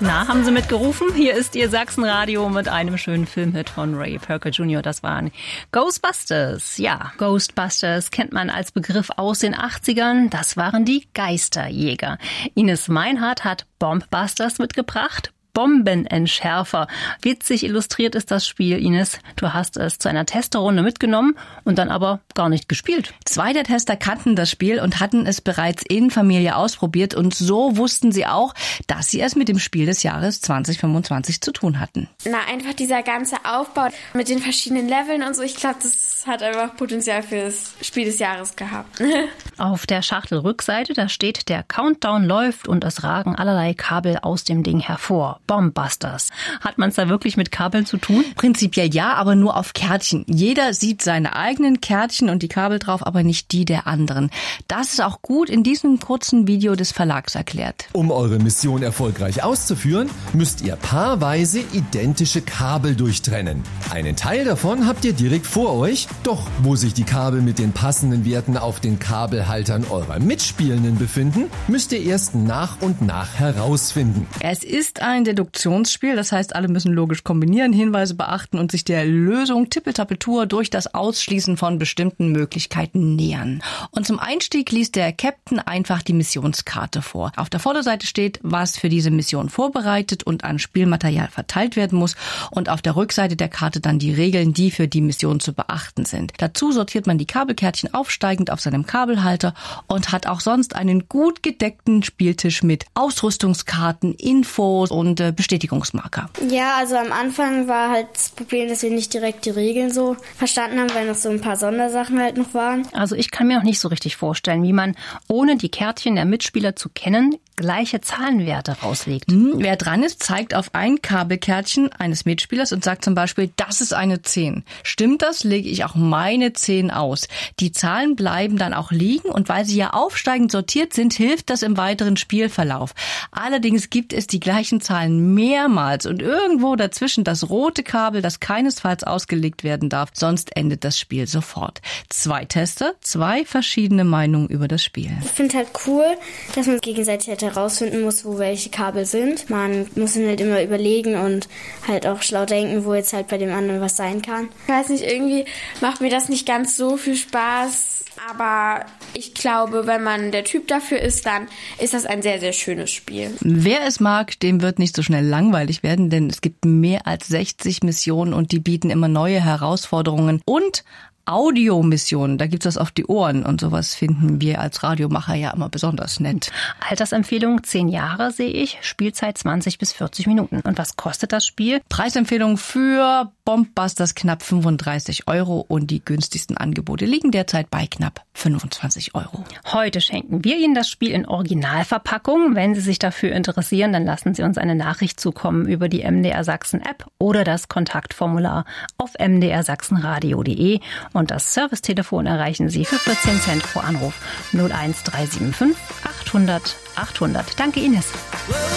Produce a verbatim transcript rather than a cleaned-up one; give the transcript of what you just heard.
Na, haben Sie mitgerufen? Hier ist Ihr Sachsenradio mit einem schönen Filmhit von Ray Parker Junior Das waren Ghostbusters. Ja, Ghostbusters kennt man als Begriff aus den achtzigern. Das waren die Geisterjäger. Ines Meinhardt hat Bombbusters mitgebracht. Bombenentschärfer. Witzig illustriert ist das Spiel, Ines. Du hast es zu einer Testerrunde mitgenommen und dann aber gar nicht gespielt. Zwei der Tester kannten das Spiel und hatten es bereits in Familie ausprobiert und so wussten sie auch, dass sie es mit dem Spiel des Jahres zwanzig fünfundzwanzig zu tun hatten. Na, einfach dieser ganze Aufbau mit den verschiedenen Leveln und so, ich glaube, das hat einfach Potenzial für das Spiel des Jahres gehabt. Auf der Schachtelrückseite, da steht, der Countdown läuft und es ragen allerlei Kabel aus dem Ding hervor. Bombbusters. Hat man es da wirklich mit Kabeln zu tun? Prinzipiell ja, aber nur auf Kärtchen. Jeder sieht seine eigenen Kärtchen und die Kabel drauf, aber nicht die der anderen. Das ist auch gut in diesem kurzen Video des Verlags erklärt. Um eure Mission erfolgreich auszuführen, müsst ihr paarweise identische Kabel durchtrennen. Einen Teil davon habt ihr direkt vor euch, doch wo sich die Kabel mit den passenden Werten auf den Kabelhaltern eurer Mitspielenden befinden, müsst ihr erst nach und nach herausfinden. Es ist ein Deduktionsspiel, das heißt, alle müssen logisch kombinieren, Hinweise beachten und sich der Lösung Tippeltappeltour durch das Ausschließen von bestimmten Möglichkeiten nähern. Und zum Einstieg liest der Captain einfach die Missionskarte vor. Auf der Vorderseite steht, was für diese Mission vorbereitet und an Spielmaterial verteilt werden muss und auf der Rückseite der Karte dann die Regeln, die für die Mission zu beachten sind. Dazu sortiert man die Kabelkärtchen aufsteigend auf seinem Kabelhalter und hat auch sonst einen gut gedeckten Spieltisch mit Ausrüstungskarten, Infos und Bestätigungsmarker. Ja, also am Anfang war halt das Problem, dass wir nicht direkt die Regeln so verstanden haben, weil noch so ein paar Sondersachen halt noch waren. Also ich kann mir auch nicht so richtig vorstellen, wie man, ohne die Kärtchen der Mitspieler zu kennen, gleiche Zahlenwerte rauslegt. Hm, wer dran ist, zeigt auf ein Kabelkärtchen eines Mitspielers und sagt zum Beispiel, das ist eine zehn. Stimmt das, lege ich auch meine zehn aus. Die Zahlen bleiben dann auch liegen und weil sie ja aufsteigend sortiert sind, hilft das im weiteren Spielverlauf. Allerdings gibt es die gleichen Zahlen mehrmals und irgendwo dazwischen das rote Kabel, das keinesfalls ausgelegt werden darf, sonst endet das Spiel sofort. Zwei Tester, zwei verschiedene Meinungen über das Spiel. Ich finde halt cool, dass man gegenseitig halt herausfinden muss, wo welche Kabel sind. Man muss dann halt immer überlegen und halt auch schlau denken, wo jetzt halt bei dem anderen was sein kann. Ich weiß nicht, irgendwie macht mir das nicht ganz so viel Spaß, aber ich glaube, wenn man der Typ dafür ist, dann ist das ein sehr, sehr schönes Spiel. Wer es mag, dem wird nicht so schnell langweilig werden, denn es gibt mehr als sechzig Missionen und die bieten immer neue Herausforderungen und Audiomissionen, da gibt's was auf die Ohren und sowas finden wir als Radiomacher ja immer besonders nett. Altersempfehlung zehn Jahre sehe ich, Spielzeit zwanzig bis vierzig Minuten. Und was kostet das Spiel? Preisempfehlung für Bombbusters knapp fünfunddreißig Euro und die günstigsten Angebote liegen derzeit bei knapp fünfundzwanzig Euro. Heute schenken wir Ihnen das Spiel in Originalverpackung. Wenn Sie sich dafür interessieren, dann lassen Sie uns eine Nachricht zukommen über die M D R Sachsen App oder das Kontaktformular auf m d r sachsenradio punkt de. Und das Servicetelefon erreichen Sie für vierzehn Cent pro Anruf null eins drei sieben fünf achthundert achthundert. Danke, Ines.